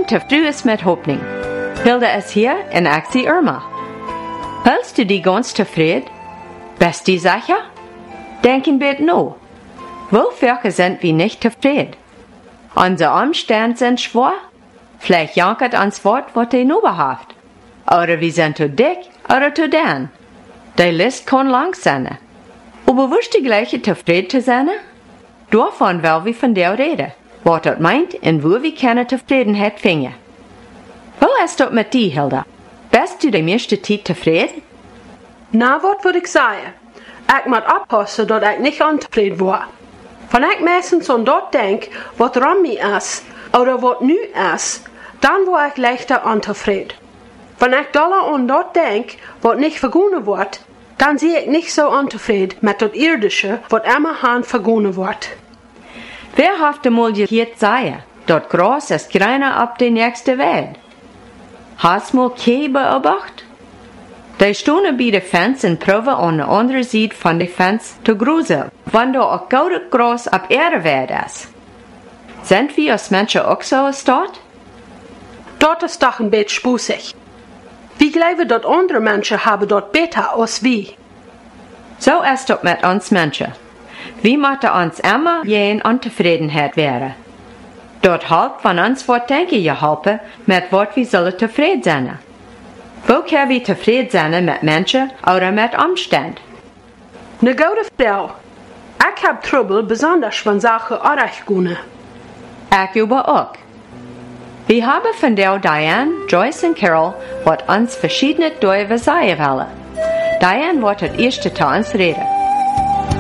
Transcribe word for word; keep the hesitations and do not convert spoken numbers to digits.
te früh ist mit Hoffnung. Hilda ist hier und ich sie Irma. Hältst du die ganz tevreden? Bist du sicher? Denken wir no. Wofür sind wir nicht zufrieden? Unsere Umstände sind schwer. Vielleicht jankert ans Wort, was die nur behaft. Oder wir sind zu dick oder zu dünn. Die List kann lang sein. Aber wirst du gleich zufrieden zu sein? Davon will wir von dir reden. Was das meint und wo wir keine Zufriedenheit finden. Wo ist das mit dir, Hilda? Bist du die meiste Zeit zufrieden? Na, wat wil ik zeggen? Ik moet oppassen dat ik niet ontevreden word. Wenn ich meistens an dat denk, wat ran mir is, oder wat nu is, dann word ich leichter untevreden. Wenn ich doller an dat denk, wat nicht vergonnen wordt, dann zie ich nicht so untevreden mit dat irdische, wat immer han vergonnen wordt. Wer hat einmal gehört sagen, dort Gras ist kleiner ab die nächste Welt? Hast du mal Kühe beobachtet? Die stehen bei den Fenster und proben an der anderen Seite von den Fenster zu gruseln, wenn da auch gutes Gras ab Erde wert ist. Sind wir als Menschen auch so dort? Dort ist doch ein bisschen spusig. Wir glauben, dass andere Menschen haben dort besser als wir. So ist es mit uns Menschen. Wir müssen uns immer jene Unzufriedenheit wehren. Dort halb von uns was denken geholfen, mit was wir sollen zufrieden sein. Wo können wir zufrieden sein mit Menschen oder mit Umständen? Ne gute Frau. Ich hab Trouble, besonders wenn Sachen ordentlich gehen. Ich über auch. Wir haben von der Diane, Joyce und Carol, was uns verschiedene Däufe sagen wollen. Diane wird das erste zu uns reden.